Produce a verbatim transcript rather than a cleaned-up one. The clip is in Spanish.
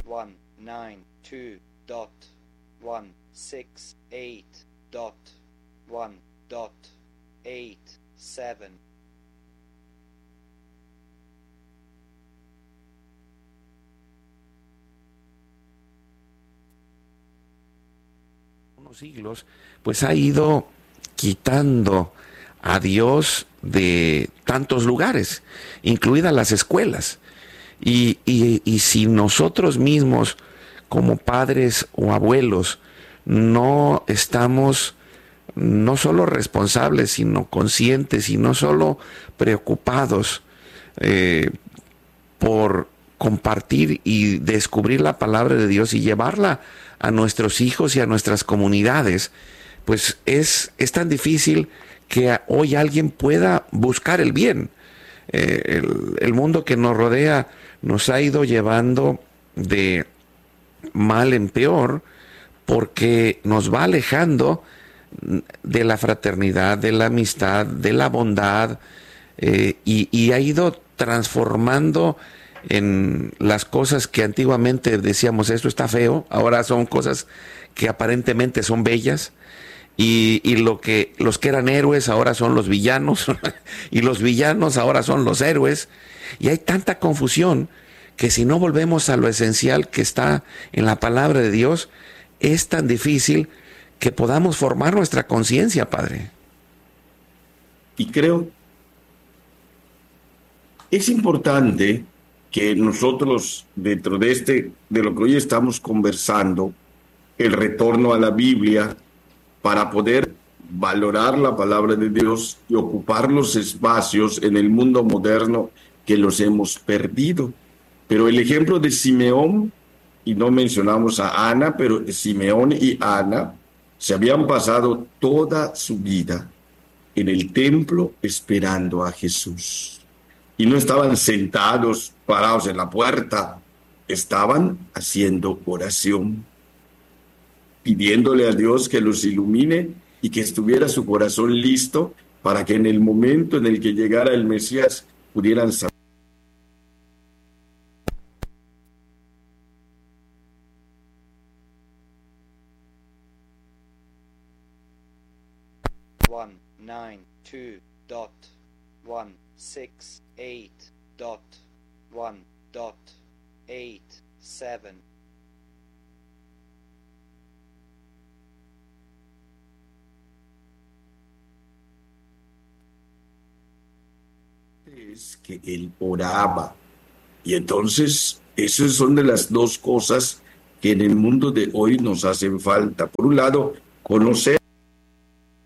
one nine two dot one six eight dot one dot eight seven. Unos siglos, pues ha ido quitando a Dios de tantos lugares, incluidas las escuelas. Y, y, y si nosotros mismos, como padres o abuelos, no estamos no solo responsables, sino conscientes y no solo preocupados eh, por compartir y descubrir la palabra de Dios y llevarla a nuestros hijos y a nuestras comunidades, pues es, es tan difícil que hoy alguien pueda buscar el bien. Eh, el, el mundo que nos rodea nos ha ido llevando de mal en peor porque nos va alejando de la fraternidad, de la amistad, de la bondad, eh, y, y ha ido transformando en las cosas que antiguamente decíamos esto está feo, ahora son cosas que aparentemente son bellas. Y, y lo que los que eran héroes ahora son los villanos y los villanos ahora son los héroes, y hay tanta confusión que si no volvemos a lo esencial que está en la palabra de Dios, es tan difícil que podamos formar nuestra conciencia, Padre. Y creo es importante que nosotros, dentro de este, de lo que hoy estamos conversando, el retorno a la Biblia, para poder valorar la palabra de Dios y ocupar los espacios en el mundo moderno que los hemos perdido. Pero el ejemplo de Simeón, y no mencionamos a Ana, pero Simeón y Ana se habían pasado toda su vida en el templo esperando a Jesús. Y no estaban sentados, parados en la puerta, estaban haciendo oración, pidiéndole a Dios que los ilumine y que estuviera su corazón listo para que en el momento en el que llegara el Mesías pudieran saber. one nine two dot one six eight dot one dot eight seven. Es que él oraba. Y entonces, esas son de las dos cosas que en el mundo de hoy nos hacen falta. Por un lado, conocer